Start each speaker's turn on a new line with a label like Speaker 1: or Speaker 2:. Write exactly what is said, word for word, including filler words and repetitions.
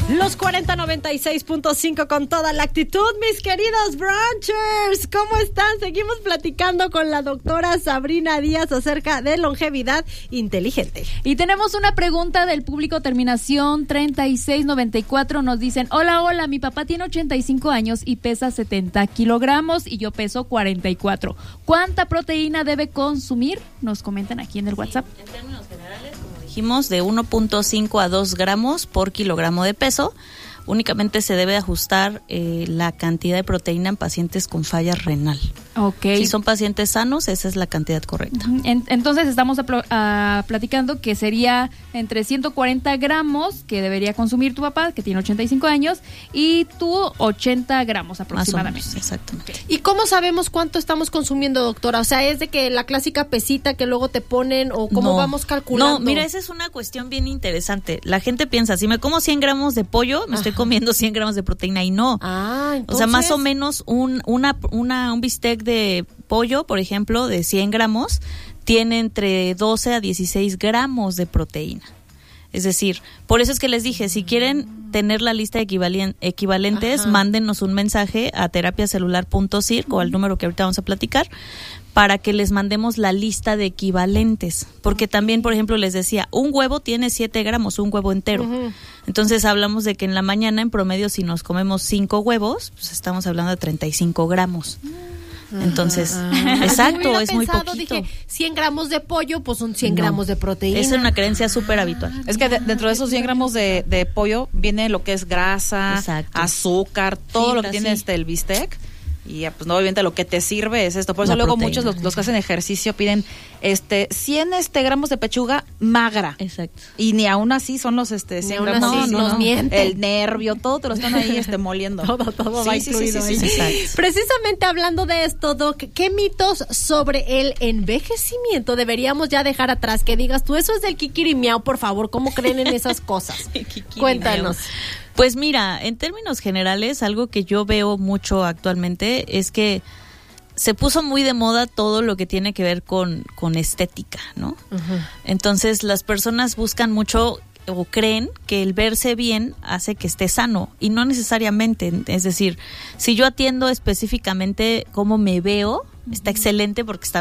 Speaker 1: Los cuarenta noventa y seis punto cinco con toda la actitud, mis queridos brunchers. ¿Cómo están? Seguimos platicando con la doctora Sabrina Díaz acerca de longevidad inteligente.
Speaker 2: Y tenemos una pregunta del público, terminación treinta y seis noventa y cuatro. Nos dicen, hola, hola, mi papá tiene ochenta y cinco años y pesa setenta kilogramos y yo peso cuarenta y cuatro. ¿Cuánta proteína debe consumir? Nos comentan aquí en el WhatsApp.
Speaker 3: Sí, en términos generales, como dijimos, de uno punto cinco a dos gramos por kilogramo de peso. Únicamente se debe ajustar eh, la cantidad de proteína en pacientes con falla renal.
Speaker 2: Okay.
Speaker 3: Si son pacientes sanos, esa es la cantidad correcta.
Speaker 2: En, entonces estamos a, a, platicando que sería entre ciento cuarenta gramos que debería consumir tu papá, que tiene ochenta y cinco años, y tú ochenta gramos aproximadamente.
Speaker 3: Más o menos, exactamente.
Speaker 1: ¿Y cómo sabemos cuánto estamos consumiendo, doctora? O sea, ¿es de que la clásica pesita que luego te ponen o cómo
Speaker 3: no,
Speaker 1: vamos calculando?
Speaker 3: No, mira, esa es una cuestión bien interesante. La gente piensa, si me como cien gramos de pollo, me Ajá. estoy comiendo cien gramos de proteína y no.
Speaker 1: Ah, entonces...
Speaker 3: O sea, más o menos un, una, una, un bistec de pollo, por ejemplo, de cien gramos, tiene entre doce a dieciséis gramos de proteína. Es decir, por eso es que les dije, si quieren tener la lista de equivalen- equivalentes, Ajá. mándenos un mensaje a terapiacelular punto circ o al número que ahorita vamos a platicar, para que les mandemos la lista de equivalentes. Porque también, por ejemplo, les decía, un huevo tiene siete gramos, un huevo entero. Uh-huh. Entonces hablamos de que en la mañana, en promedio, si nos comemos cinco huevos, pues estamos hablando de treinta y cinco gramos. Entonces, uh-huh. exacto, es muy
Speaker 1: pensado,
Speaker 3: poquito.
Speaker 1: Dije, cien gramos de pollo, pues son cien
Speaker 3: no,
Speaker 1: gramos de proteína.
Speaker 3: Es una creencia súper habitual.
Speaker 4: Es que de, dentro de esos cien gramos de, de pollo viene lo que es grasa, Exacto. azúcar, todo sí, lo que tiene sí. este el bistec. Y ya, pues no, obviamente lo que te sirve es esto. Por eso La luego proteína. muchos los, los que hacen ejercicio piden este cien este gramos de pechuga magra.
Speaker 3: Exacto.
Speaker 4: Y ni aún así son los este cien gramos.
Speaker 1: No, no, nos mienten.
Speaker 4: El nervio, todo te lo están ahí este moliendo.
Speaker 1: todo, todo sí, va
Speaker 4: sí,
Speaker 1: incluido
Speaker 4: sí, sí, sí,
Speaker 1: ahí.
Speaker 4: sí, sí.
Speaker 1: Precisamente hablando de esto, Doc, ¿qué mitos sobre el envejecimiento deberíamos ya dejar atrás? Que digas tú, eso es del kikirimiao, por favor, ¿cómo creen en esas cosas? Cuéntanos.
Speaker 3: Pues mira, en términos generales, algo que yo veo mucho actualmente es que se puso muy de moda todo lo que tiene que ver con, con estética, ¿no? Uh-huh. Entonces las personas buscan mucho o creen que el verse bien hace que esté sano y no necesariamente. Es decir, si yo atiendo específicamente cómo me veo, está excelente porque está